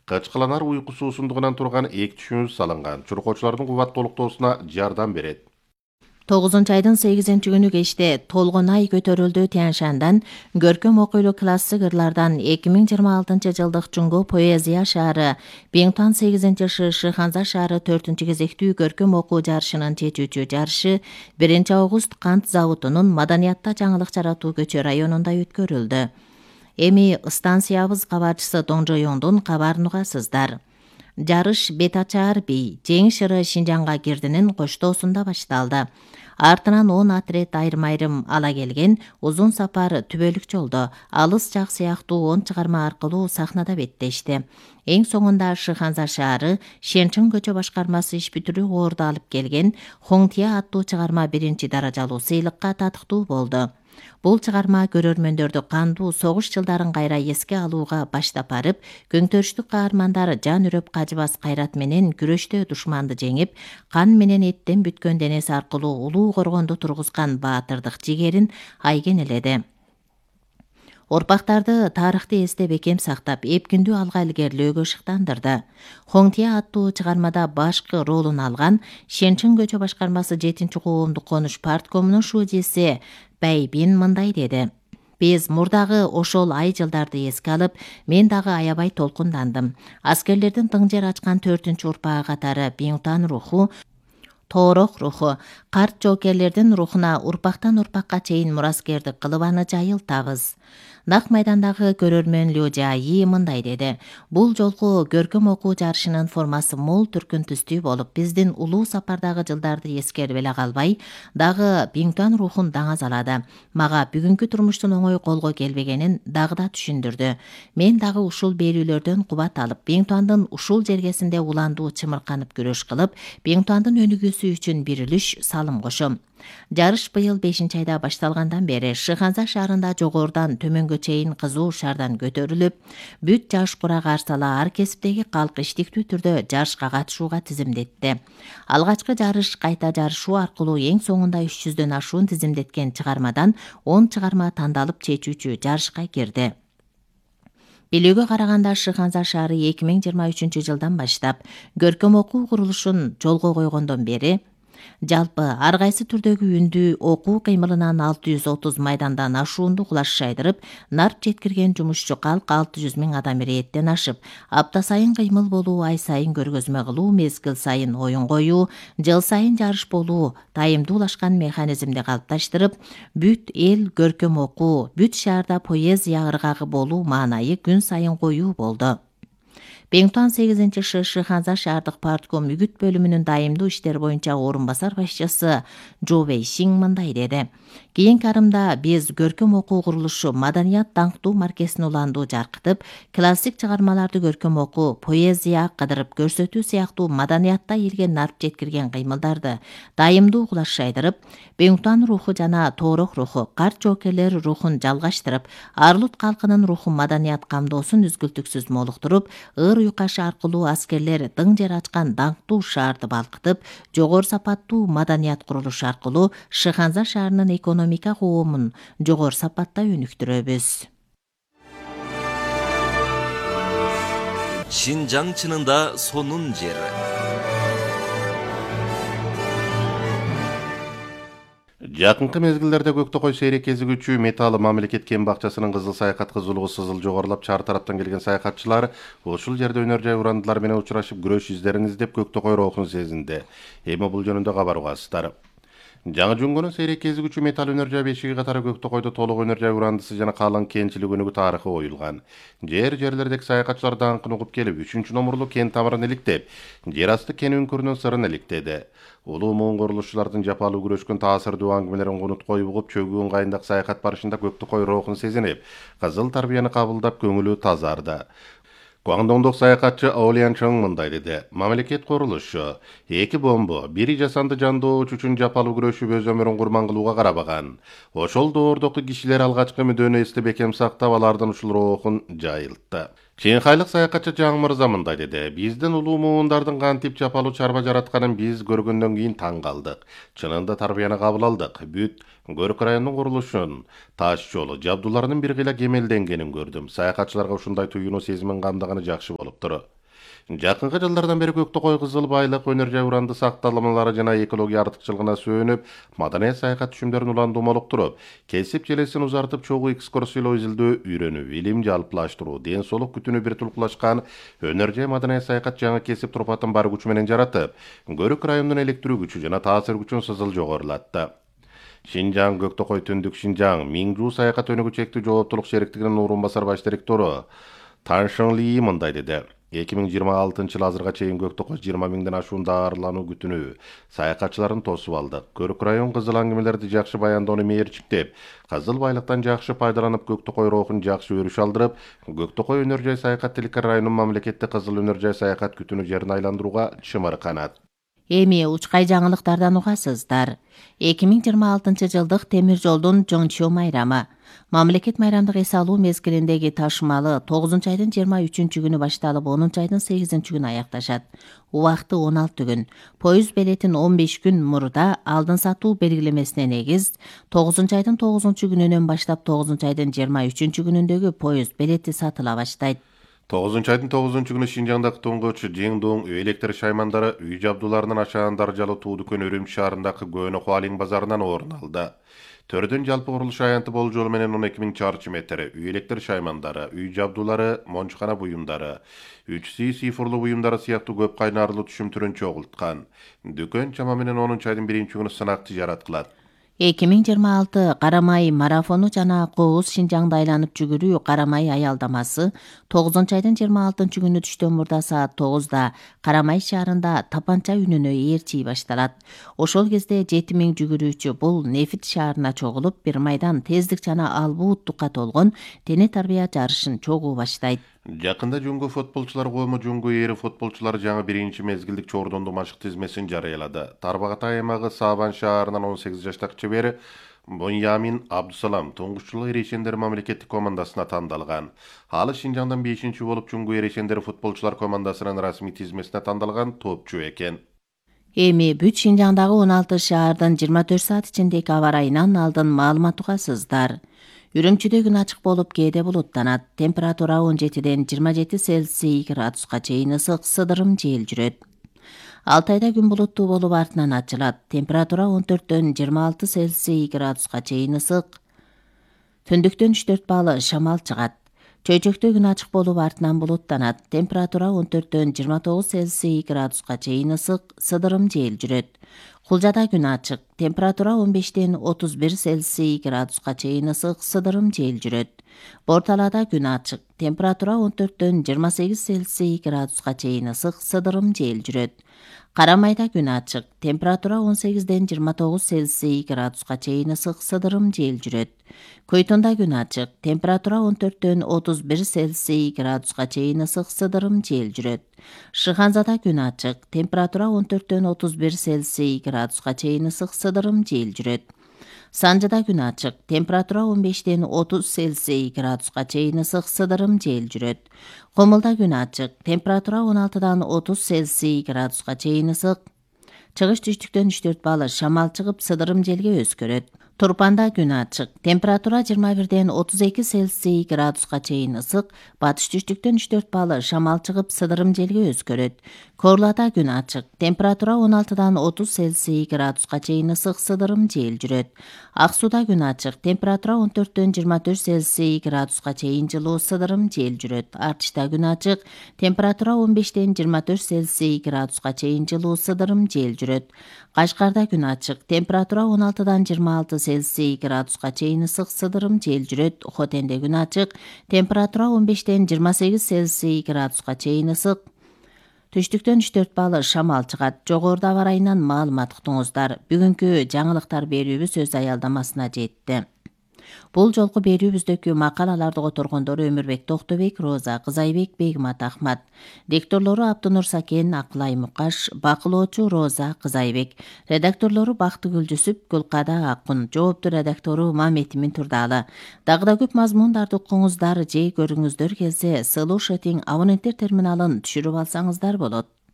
Кычкыланар уйку суусундугунан турган эки түшүнүз салынган. Чуркоочулардын кубаттуулуктоосуна жардам берет. 9 айдын 8 күнү кечте толгон ай көтөрүлдү Тянь-Шаньдан көркөм окуйлуу классик ырлардан 2026 жылдык Жунго поэзия шаары Биңтуан 8 Шыханза шаары 4-кезектүү көркөм окуу жарышынын чечүүчү жарышы 1-август кант заводунун маданиятта жаңылык жаратуу көчө районунда өткөрүлдү. Эми станциябыз кабарчысы Доңжоюңдун кабарын угасыздар. Жарыш Бетачаар бий, Жеңиш ыры Шинжаңга кирдинин коштоосунда башталды. Артынан 10 атрет айрым-айрым ала келген узун сапар түбөлүк жолдо, алыс жак сыяктуу 10 чыгарма аркылуу сахнада беттешти. Эң соңунда Шыханза шаары Шенчиң көчө башкармасы иш бүтүрүү орду алып келген Хоңтия аттуу чыгарма 1-даражалуу сыйлыкка татыктуу болду. Бул чыгарма көрөрмөндөрдү кандуу согуш жылдарын кайра эске алууга баштап барып, көңтөрүштүк каармандар жан үрөп кажыбас кайрат менен күрөштө душманды жеңип, кан менен эттен бүткөн денеси аркылуу улуу коргонду тургузган баатырдык жигерин айгенеледи. Орпактарды тарыхты эсте бекем сактап, эпкиндүү алга илгерлөөгө шыктандырды. Хоңтия аттуу чыгармада башкы ролун алган Шенчиң көчө башкармасы 7-коомдук конуш парткомунун шуудеси Бәйбин мындай деди: Биз мурдагы ошол ай жылдарды эске алып, мен дагы аябай толкундандым. Аскерлердин тың жер ачкан 4-урпагы катары Биңтуан руху, Тоорох руху, карт жоокерлердин рухуна урпактан урпакка чейин мураскердик кылып аны жайылтабыз. Нак майдандагы көрөрмөн Лю Жаи мындай деди: Бул жолку көркөм окуу жарышынын формасы мол түркүн түстүү болуп, биздин улуу сапардагы жылдарды эскерип эле калбай, дагы Биңтуан рухун даңазалады. Мага бүгүнкү турмуштун оңой колго келбегенин дагы да түшүндүрдү. Мен дагы ушул берүүлөрдөн кубат алып, Биңтуандын ушул жергесинде уландуу чымырканып күрөш кылып, Биңтуандын өнүгүүсү үчүн бир үлүш салым кошом. Жарыш быйыл 5-айда башталгандан бери Шыханза шаарында жогорудан төмөнгө чейин кызуу шаардан көтөрүлүп, бүт жаш кура карсала ар кесиптеги калк иштиктүү түрдө жарышка катышууга тизимдетти. Алгачкы жарыш кайта жарышуу аркылуу эң соңунда 300дөн ашуун тизимдеткен чыгармадан 10 чыгарма тандалып чечүүчү жарышка кирди. Билүүгө караганда Шыханза шаары 2023 жылдан баштап көркөм окуу курулушун жолго койгондон бери жалпы ар кайсы түрдөгү үндүү окуу кыймылынан 630 майдандан ашуунду кулаш шайдырып, нарп жеткирген жумушчу калк 600 000 адам ирээттен ашып, апта сайын кыймыл болуу, ай сайын көргөзмө кылуу, мезгил сайын оюн коюу, жыл сайын жарыш болуу тайымдуулашкан механизмди калыпташтырып, бүт эл көркөм окуу, бүт шаарда поэзия ыргагы болуу маанайы күн сайын коюу болду. Биңтуан 8 Шыханза шаардык партком үгүт бөлүмүнүн дайымдуу иштер боюнча орун басар башчысы Жо Вэйшиң мындай деди: Кийинки арымда биз көркөм окуу курулушу маданият даңктуу маркесин уландуу жаркытып, классик чыгармаларды көркөм окуу, поэзия кыдырып көрсөтүү сыяктуу маданиятта элге нарп жеткирген кыймылдарды дайымдуу кулаш шайдырып, Биңтуан руху жана Тоорох руху, карт жоокерлер рухун жалгаштырып, Арлут калкынын руху маданият камдоосун үзгүлтүксүз молуктуруп, уйкашы аркылуу аскерлер тың жер ачкан даңктуу шаарды балкытып, жогору сапаттуу маданият курулушу аркылуу Шыханза шаарынын экономика коомун жогору сапатта өнүктүрөбүз. Шинжаң чынында сонун жер. Жакынкы мезгилдерде Көктөкөй сейрек кезигүүчү Металы мамлекет кен бакчасынын кызыл саякат кызуулугу сызыл жогорулап, чар тараптан келген саякатчылар ушул жерде өнөр жай урандылар менен учурашып, күрөш издерин издеп Көктөкөй рухун сезинди. Эми бул жөнүндө кабар угасыздар. Жаңы Жунгонун сейрек кезигүүчү Металл өнөр жай бешиги катары Көктөкөйдө толук өнөр жай урандысы жана калың кенчилик өнүгүү тарыхы оюлган. Жерлердеги саякатчылар даңкын угуп келип, 3-номурлуу кен тамырын иликтеп, жер асты кен үңкүрүнүн сырын иликтеди. Улуу муун курулушчулардын жапалуу күрөшкөн таасирдуу аңгемелерин конуткой угуп, чөгүү ыңгайындагы саякат барышында Көктөкөй рухун сезинип, кызыл тарбияны кабылдап, көңүлү тазарды. Гуаңдоңдук саякатчы Аолиан Чоң мындай деди: Мамлекет курулушу эки бомбо, бири жасанды жандоо үчүн жапалуу күрөшүп өз өмүрүн курман кылууга карабаган. Ошол доордогу кишилер алгачкы мүдөнү эсте бекем сактап, алардын ушул рухун жайылтты. Чейинхайлык саякатчы Жаң Мырза мындай деди: Биздин улуу муундардын кантип жапалуу чарба жаратканын биз көргөндөн кийин таң калдык. Чынында тарбияны кабыл алдык. Бүт Көрк районунун курулушун, таш жолу, жабдууларынын бир кыйла кемелденгенин көрдүм. Саякатчыларга ушундай туюуну сезимин камдаганы жакшы болуптур. Жакынкы жылдардан бери Көктөкөй кызыл байлык, өнөр жай уранды сакталмалары жана экология артыкчылыгына сөөнүп, маданий саякат түшүмдөрүн уланды молуктуруп, кесип желесин узартып, чогуу экскурсиялоо изилдөө, үйрөнүү, илим жалпылаштыруу, ден соолук күтүүнү бир тулкулашкан өнөр жай маданий саякат жаңы кесип турпатын бар күчү менен жаратып, Көрүк районунун электирүү күчү жана таасир күчүн сызыл жогорулатты. Шинжаң Көктөкөй Түндүк Шинжаң Миңжу саякат өнүгүү чектүү жооптулук шериктигинин орун басар баш директору Тан Шың Ли мындай деди. 2026 азырга чейин Көктөкөй 20 миңден ашуун даарылануу күтүнүү саякатчыларын тосуп алдык. Көрүк район кызыл аңгемелерди жакшы баяндоону мээрчиктеп, кызыл байлыктан жакшы пайдаланып, Көктөкөй рухун жакшы өрүш алдырып, Көктөкөй өнөр жай саякат тилкер районунун мамлекеттик кызыл өнөр жай саякат күтүнүү жерин айландырууга чымырканат. Эми учкай жаңылыктардан угасыздар. 2026 жылдык темир жолдун Жоңчу майрамы. Мамлекет майрамдык эс алуу мезгилиндеги ташымалы 9-айдын 23 күнү башталып, 10-айдын 8 күнү аякташат. Убакыты 16 күн. Поезд билетин 15 күн мурда алдын сатуу белгилемесине негиз 9-айдын 9 күнүнөн баштап 9-айдын 23 күнүндөгү поезд билети сатыла баштайт. 9-айдын 9 күнү Шинжаңдагы туңгуч Жеңдоң үй электр шаймандары үй жабдууларынын ашаан даражалуу туу дүкөн Үрүмчү шаарындагы Көөнө Хуалиң базарынан орун алды. Төрдүн жалпы курулуш аянты болжолу менен 12 000 чарчы метр үй электр шаймандары, үй жабдуулары, мончукана буюмдары, 3C цифрлуу буюмдары сыяктуу көп кайнарлуу түшүм түрүн чогулткан. Дүкөн чама менен 10-айдын 1 күнү сынакчы жараткылат. 2026 Карамай марафону жана Кооз Шинжаңды айланып жүгүрүү Карамай аялдамасы 9-айдын 26 күнү түштөн мурда саат 9-да Карамай шаарында тапанча үнүнө ээрчий башталат. Ошол кезде 7000 жүгүрүүчү бул Нефит шаарына чогулуп, бир майдан тездик жана албууттукка толгон дене тарбия жарышын чогуу баштайт. Жакында Жуңгу футболчулар коому Жуңгу эри футболчулары жаңы биринчи мезгилдик чордондуу машык тизмесин жарыялады. Тарбагатай аймагы Саабан шаарынан 18 жаштагы чебери Боньямин Абдусалам туңгучулук эрешендери мамлекеттик командасына тандалган. Ал Шинжаңдан 5-чи болуп Жуңгу эрешендери футболчулар командасынын расмий тизмесине тандалган топчу экен. Эми бүт Шинжаңдагы 16 шаардын 24 саат ичиндеги аба ырайынан алдын маалымат угасыздар. Үрүмчүдө күн ачык болуп, кээде булуттанат. Температура 17ден 27 Цельсий градуска чейин ысык, сыдырым жел жүрөт. Алтайда күн булуттуу болуп, артынан ачылат. Температура 14ден 26 Цельсий градуска чейин ысык. Түндүктөн 3-4 балы шамал чыгат. Чөйчөктө күн ачык болуп, артынан булуттанат. Температура 14ден 29 Цельсий градуска чейин ысык, сыдырым жел жүрөт. Кулжада күн ачык. Температура 15ден 31 Цельсий градуска чейин ысык, сыдырым жел жүрөт. Борталада күн ачык. Температура 14ден 28 Цельсий градуска чейин ысык, сыдырым жел жүрөт. Карамайда күн ачык. Температура 18ден 29 Цельсий градуска чейин ысык, сыдырым жел жүрөт. Көйтонда күн ачык. Температура 14ден 31 Цельсий градуска чейин ысык, сыдырым жел жүрөт. Шыханзада күн ачык. Температура 14ден 31 Цельсий градуска чейин ысык, сыдырым жел жүрөт. Санжыда күн ачык. Температура 15ден 30 Цельсий градуска чейин ысык, сыдырым жел жүрөт. Комулда күн ачык. Температура 16дан 30 Цельсий градуска чейин ысык. Чыгыш түштүктөн 3-4 балы шамал чыгып, сыдырым желге өзгөрөт. Турпанда күн ачык. Температура 21ден 32 Цельсий градуска чейин ысык. Батыш түштүктөн 3-4 балы шамал чыгып, сыдырым желге өзгөрөт. Корлада күн ачык. Температура 16дан 30 Цельсий градуска чейин ысык, сыдырым жел жүрөт. Ак сууда күн ачык. Температура 14ден 24 Цельсий градуска чейин жылуу, сыдырым жел жүрөт. Артышта күн ачык. Температура 15ден 24 Цельсий градуска чейин жылуу, сыдырым жел жүрөт. Кашкарда күн ачык. Температура 16дан 26 Цельсий градуска чейин ысык, сыдырым жел жүрөт. Хотенде күн ачык. Температура 15ден 28 Цельсий градуска чейин ысык. Түштүктөн 3-4 балы шамал чыгат. Жогоруда аба ырайынан маалымат уктуңуздар. Бүгүнкү жаңылыктар берүүбүз өз аялдамасына жетти. Бул жолку берүүбүздөгү макалаларды которгондору Өмүрбек Токтобек, Роза Кызайбек, Бегмат Ахмат. Дикторлору Аптынур Сакен, Акылай Мукаш, бакылоочу Роза Кызайбек. Редакторлору Бактыгүл Жүсүп, Гүлкада Акун. Жоопту редактору Маметимин Турдалы. Дагы да көп мазмундарды укуңуздар же көрүңүздөр келсе, слушатиң абоненттер терминалын түшүрүп алсаңыздар болот.